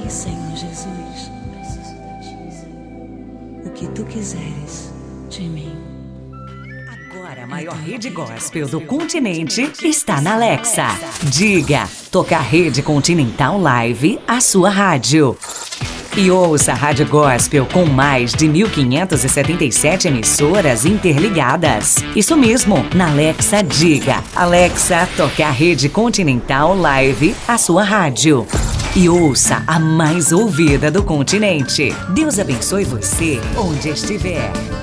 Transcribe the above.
Senhor Jesus, o que tu quiseres de mim. Agora a maior rede gospel do continente está na Alexa. Diga, toca a Rede Continental Live, a sua rádio. E ouça a Rádio Gospel com mais de 1.577 emissoras interligadas. Isso mesmo, na Alexa diga. Alexa, toca a Rede Continental Live, a sua rádio. E ouça a mais ouvida do continente. Deus abençoe você onde estiver.